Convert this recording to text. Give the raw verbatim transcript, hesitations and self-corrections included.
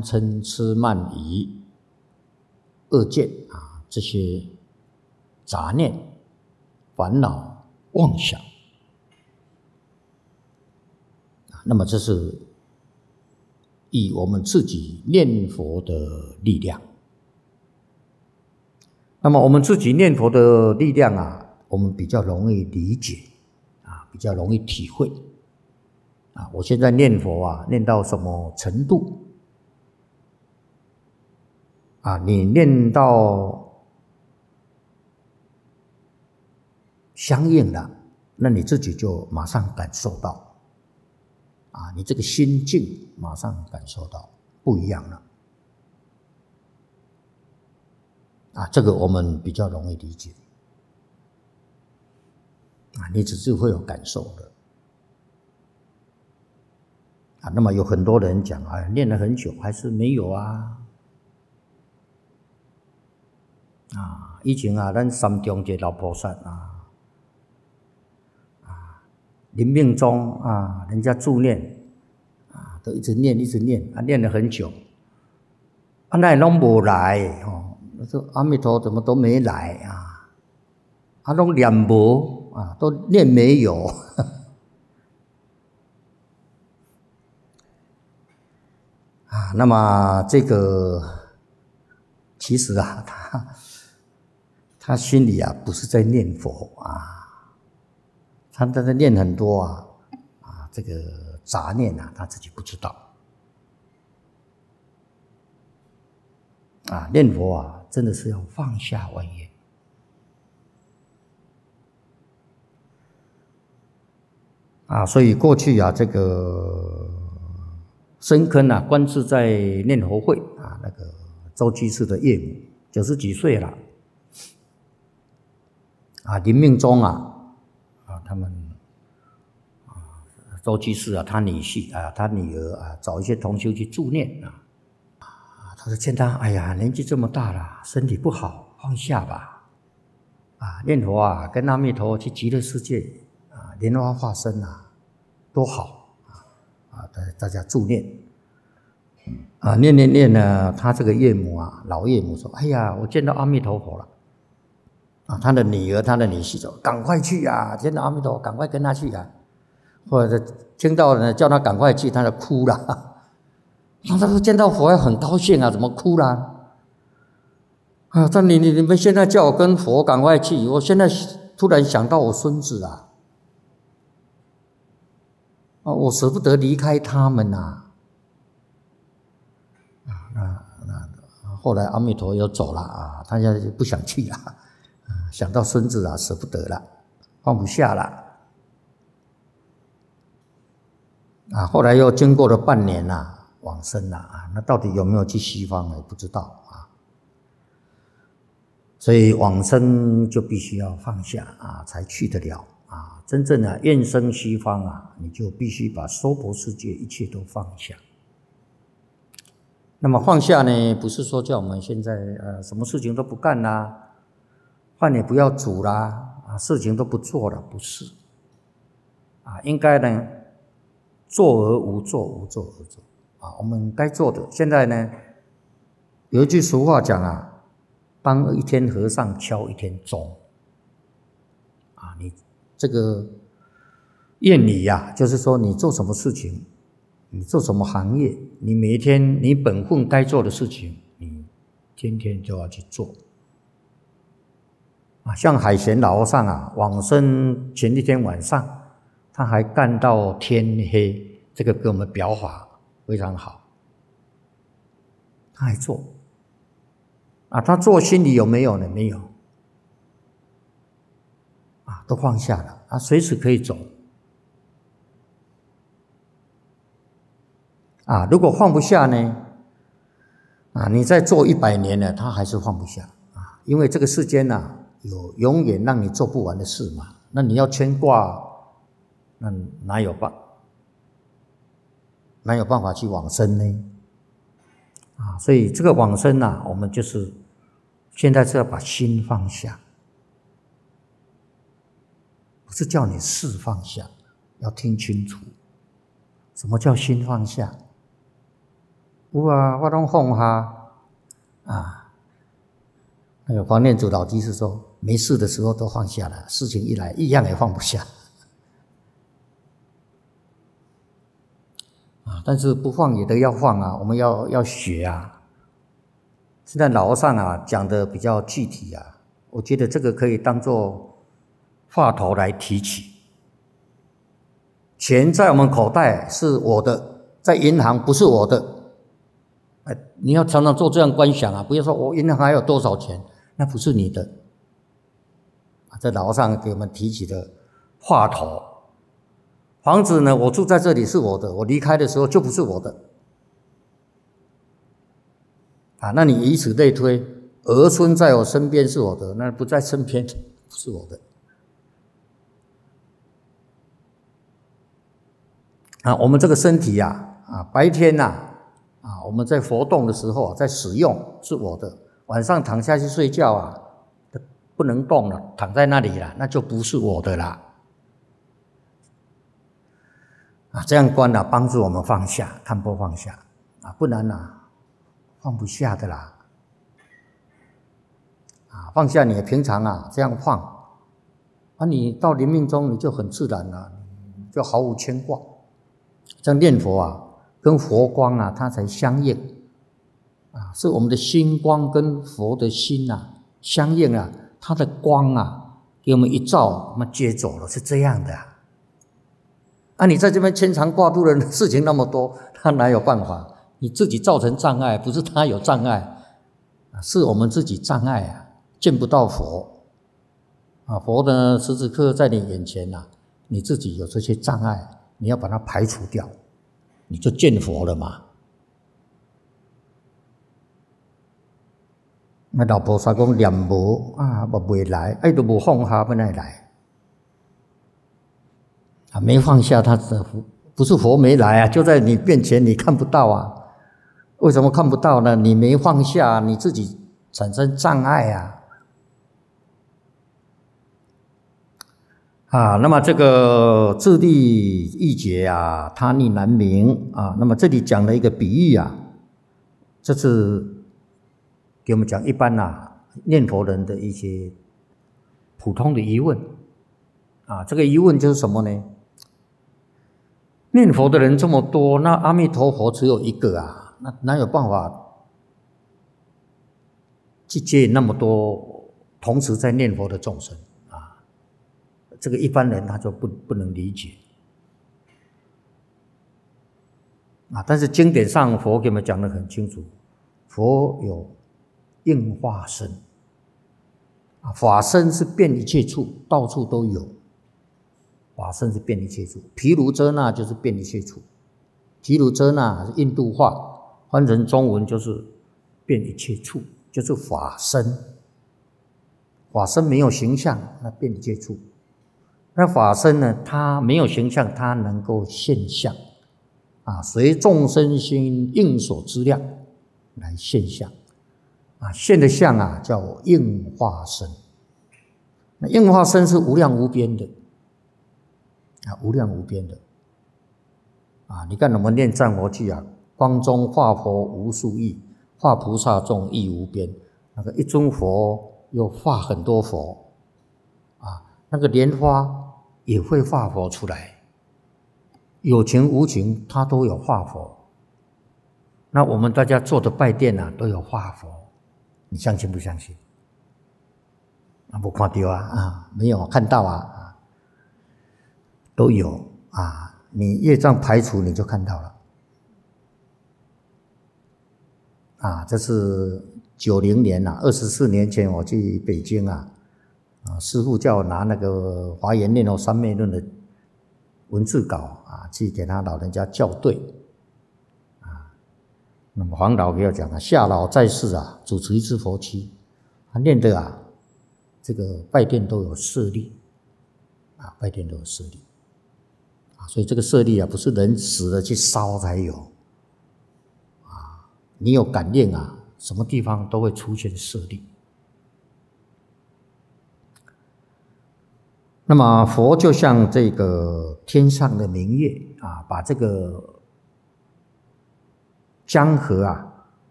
嗔痴慢疑恶见啊，这些杂念、烦恼、妄想，那么这是以我们自己念佛的力量。那么我们自己念佛的力量啊，我们比较容易理解啊，比较容易体会啊。我现在念佛啊，念到什么程度啊？你念到相应了，那你自己就马上感受到啊，你这个心境马上感受到不一样了啊，这个我们比较容易理解啊，你只是会有感受的啊。那么有很多人讲啊，念了很久还是没有啊啊，以前啊，咱三中一个老菩萨啊，啊，临命终啊，人家助念啊，都一直念一直念啊，念了很久，啊，那拢无来哦。说阿弥陀怎么都没来啊？他都念无啊，都念没有啊。那么这个其实啊，他他心里啊不是在念佛啊，他在念很多啊啊这个杂念啊，他自己不知道啊。念佛啊，真的是要放下万缘啊。所以过去啊，这个深坑啊，观自在念佛会啊，那个周居士的岳母，九十几岁了啊，临命终啊啊，他们啊，周居士啊，他女婿啊，他女儿啊，找一些同修去助念啊。他说劝他，哎呀，年纪这么大了，身体不好，放下吧。啊，念佛啊，跟阿弥陀去极乐世界啊，莲花化身啊，多好啊！啊，大家助念啊，念念念呢，他这个岳母啊，老岳母说，哎呀，我见到阿弥陀佛了。啊，他的女儿，他的女婿说，赶快去啊，见到阿弥陀佛，赶快跟他去啊。或者听到呢，叫他赶快去，他就哭了。他说见到佛要很高兴啊，怎么哭啦？啊，但你你你们现在叫我跟佛赶快去，我现在突然想到我孙子啊，啊，我舍不得离开他们呐。啊，那那后来阿弥陀又走了啊，他就不想去了，啊，想到孙子啊，舍不得了，放不下了。啊，后来又经过了半年呐、啊。往生了啊，那到底有没有去西方呢？不知道啊。所以往生就必须要放下啊，才去得了啊。真正的愿生西方啊，你就必须把娑婆世界一切都放下。那么放下呢，不是说叫我们现在呃什么事情都不干啦，饭也不要煮啦，啊，事情都不做了，不是啊，应该呢做而无做，无做而做。啊，我们该做的，现在呢，有一句俗话讲啊，帮一天和尚敲一天钟。啊，你这个愿理呀，就是说你做什么事情，你做什么行业，你每一天你本分该做的事情，你天天就要去做。啊，像海贤老和尚啊，往生前一天晚上，他还干到天黑，这个给我们表法非常好，他还做啊，他做心里有没有呢？没有啊，都放下了啊，随时可以走啊。如果放不下呢？啊，你再做一百年呢，他还是放不下啊，因为这个世间啊，有永远让你做不完的事嘛。那你要牵挂，那哪有办？哪有办法去往生呢？啊，所以这个往生啊，我们就是现在是要把心放下，不是叫你事放下，要听清楚，什么叫心放下？ 有啊，我拢放下啊。那个黄念祖老居士说，没事的时候都放下了，事情一来一样也放不下啊。但是不放也得要放啊，我们要要学啊。现在老和尚啊讲的比较具体啊，我觉得这个可以当作话头来提起。钱在我们口袋是我的，在银行不是我的。哎，你要常常做这样观想啊，不要说我银行还有多少钱，那不是你的。这老和尚给我们提起的话头。房子呢，我住在这里是我的，我离开的时候就不是我的。啊，那你以此类推，儿孙在我身边是我的，那不在身边不是我的。啊，我们这个身体啊，啊，白天呐、啊，啊，我们在活动的时候啊，在使用是我的，晚上躺下去睡觉啊，不能动了，躺在那里了，那就不是我的啦。啊，这样观啊，帮助我们放下，看破放下啊，不然啊，放不下的啦。啊，放下你平常啊这样放，啊，你到临命中你就很自然了，就毫无牵挂。这样念佛啊，跟佛光啊，它才相应啊，是我们的心光跟佛的心啊相应啊，它的光啊给我们一照，那么接走了，是这样的啊。啊，你在这边牵肠挂肚的事情那么多，他哪有办法？你自己造成障碍，不是他有障碍，是我们自己障碍啊，见不到佛啊。佛呢，时时刻刻在你眼前啊，你自己有这些障碍。你要把它排除掉，你就见佛了嘛。那老菩萨讲念无啊，我未来，哎都无放下，不奈来啊，没放下，他不是佛没来啊，就在你面前，你看不到啊。为什么看不到呢？你没放下，你自己产生障碍啊。啊，那么这个自利易解啊，他逆难明啊。那么这里讲了一个比喻啊，这是给我们讲一般啊念佛人的一些普通的疑问啊。这个疑问就是什么呢？念佛的人这么多，那阿弥陀佛只有一个啊，那哪有办法去接引那么多同时在念佛的众生？这个一般人他就不不能理解啊，但是经典上佛给我们讲得很清楚，佛有应化身啊，法身是遍一切处，到处都有，法身是遍一切处，毗卢遮那就是遍一切处，毗卢遮那是印度话，翻成中文就是遍一切处，就是法身，法身没有形象，那遍一切处。那法身呢，它没有形象，它能够现象啊，随众生心应所知量来现象啊，现的相啊叫应化身。那应化身是无量无边的啊，无量无边的啊。你看我们念战佛句啊，光中化佛无数亿，化菩萨众亦无边。那个一尊佛又化很多佛啊，那个莲花也会化佛出来，有情无情它都有化佛。那我们大家做的拜殿啊都有化佛，你相信不相信？啊，没看到啊，啊，没有看到啊，啊，都有啊。你业障排除，你就看到了。啊，这是九零年啊，二十四年前我去北京啊。啊，师父叫我拿那个《华严念佛三昧论》的文字稿啊，去给他老人家校对啊。那么黄老给我讲啊，夏老在世啊，主持一次佛期，他念的啊，这个拜殿都有舍利啊，拜殿都有舍利啊，所以这个舍利啊，不是人死了去烧才有啊，你有感应啊，什么地方都会出现舍利。那么佛就像这个天上的明月啊，把这个江河啊